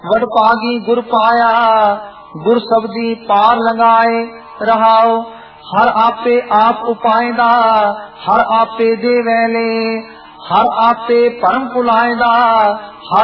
वडभागी गुर पाया, गुर शब्दी पार लगाए रहाओ। हर आपे आप उपायदा, हर आपे दे वैले, हर आपे परम भुलाएदा, हर